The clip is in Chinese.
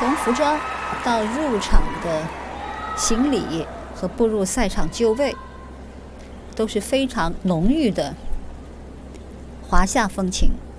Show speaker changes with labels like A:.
A: 从服装到入场的行礼和步入赛场就位，都是非常浓郁的华夏风情。